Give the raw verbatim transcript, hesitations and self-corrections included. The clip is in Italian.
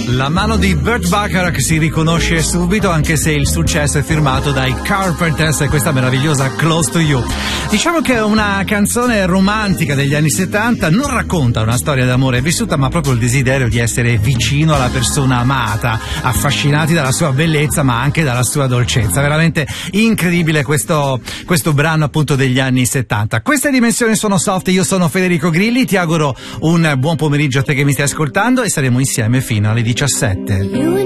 La mano di Burt Bacharach si riconosce subito, anche se il successo è firmato dai Carpenters e questa meravigliosa Close to You. Diciamo che è una canzone romantica degli anni settanta, non racconta una storia d'amore vissuta, ma proprio il desiderio di essere vicino alla persona amata, affascinati dalla sua bellezza ma anche dalla sua dolcezza. Veramente incredibile questo, questo brano appunto degli anni settanta. Queste dimensioni sono soft, io sono Federico Grilli, ti auguro un buon pomeriggio a te che mi stai ascoltando e saremo insieme fino alle diciossette.